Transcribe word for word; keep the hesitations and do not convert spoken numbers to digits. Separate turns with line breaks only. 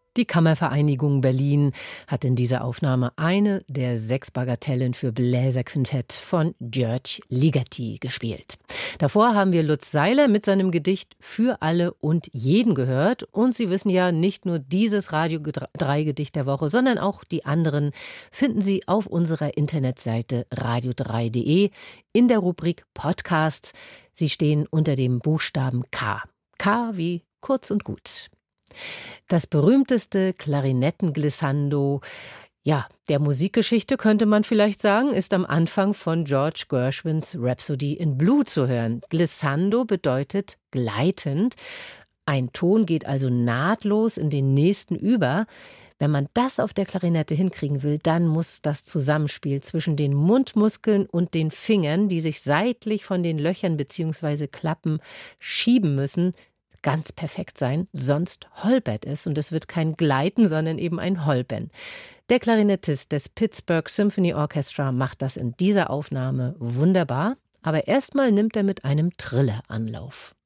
Die Kammervereinigung Berlin hat in dieser Aufnahme eine der sechs Bagatellen für Bläserquintett von György Ligeti gespielt. Davor haben wir Lutz Seiler mit seinem Gedicht Für alle und jeden gehört. Und Sie wissen ja, nicht nur dieses Radio drei Gedicht der Woche, sondern auch die anderen finden Sie auf unserer Internetseite radio drei punkt de in der Rubrik Podcasts. Sie stehen unter dem Buchstaben K. K wie kurz und gut. Das berühmteste Klarinettenglissando, ja, der Musikgeschichte könnte man vielleicht sagen, ist am Anfang von George Gershwins Rhapsody in Blue zu hören. Glissando bedeutet gleitend. Ein Ton geht also nahtlos in den nächsten über. Wenn man das auf der Klarinette hinkriegen will, dann muss das Zusammenspiel zwischen den Mundmuskeln und den Fingern, die sich seitlich von den Löchern bzw. Klappen schieben müssen, ganz perfekt sein, sonst holpert es und es wird kein Gleiten, sondern eben ein Holpern. Der Klarinettist des Pittsburgh Symphony Orchestra macht das in dieser Aufnahme wunderbar, aber erstmal nimmt er mit einem Triller Anlauf.